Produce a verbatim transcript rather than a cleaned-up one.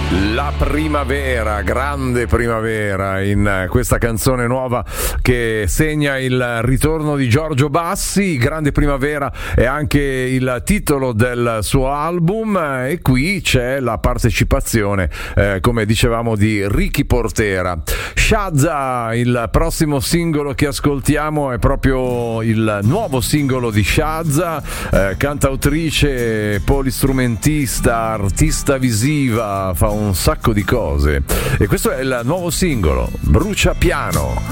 La primavera, grande primavera in questa canzone nuova che segna il ritorno di Giorgio Bassi. Grande primavera è anche il titolo del suo album e qui c'è la partecipazione, eh, come dicevamo, di Ricky Portera. Shazza, il prossimo singolo che ascoltiamo è proprio il nuovo singolo di Shazza, eh, cantautrice, polistrumentista, artista visiva, fa un sacco di cose e questo è il nuovo singolo, Brucia Piano.